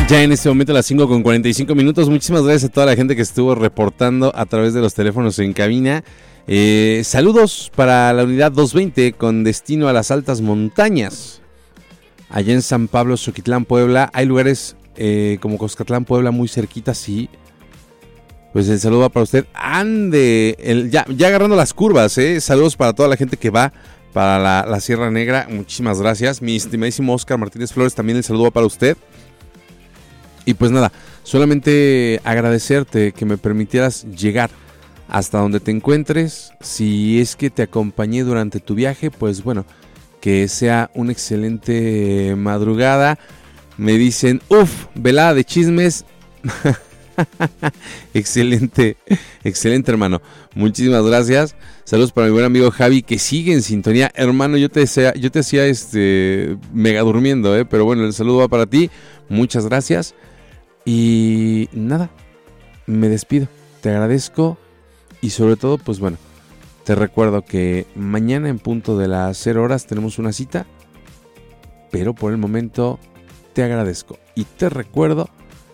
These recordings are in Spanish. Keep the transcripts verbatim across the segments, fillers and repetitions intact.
Ya en este momento las cinco con cuarenta y cinco minutos. Muchísimas gracias a toda la gente que estuvo reportando a través de los teléfonos en cabina. Eh, saludos para la unidad doscientos veinte con destino a las altas montañas. Allá en San Pablo, Xoquitlán, Puebla. Hay lugares eh, como Coscatlán, Puebla, muy cerquita, sí. Pues el saludo va para usted. Ande, el, ya, ya agarrando las curvas, ¿eh? Saludos para toda la gente que va para la, la Sierra Negra. Muchísimas gracias. Mi estimadísimo Oscar Martínez Flores, también el saludo va para usted. Y pues nada, solamente agradecerte que me permitieras llegar hasta donde te encuentres. Si es que te acompañé durante tu viaje, pues bueno, que sea una excelente madrugada. Me dicen, uff, velada de chismes. Excelente, excelente hermano. Muchísimas gracias. Saludos para mi buen amigo Javi que sigue en sintonía. Hermano, yo te decía, yo te hacía este mega durmiendo, ¿eh? Pero bueno, el saludo va para ti. Muchas gracias. Y nada, me despido. Te agradezco. Y sobre todo, pues bueno, te recuerdo que mañana en punto de las cero horas tenemos una cita. Pero por el momento te agradezco. Y te recuerdo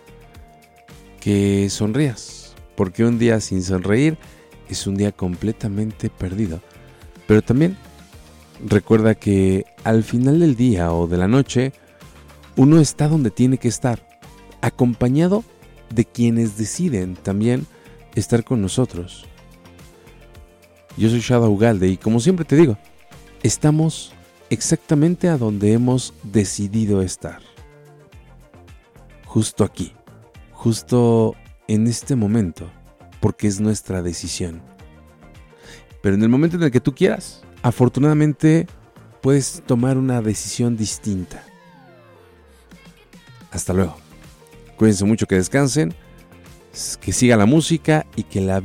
que sonrías, porque un día sin sonreír es un día completamente perdido. Pero también recuerda que al final del día o de la noche, uno está donde tiene que estar, acompañado de quienes deciden también estar con nosotros. Yo soy Shadow Ugalde y como siempre te digo, estamos exactamente a donde hemos decidido estar. Justo aquí. Justo en este momento, porque es nuestra decisión. Pero en el momento en el que tú quieras, afortunadamente puedes tomar una decisión distinta. Hasta luego. Cuídense mucho, que descansen, que siga la música y que la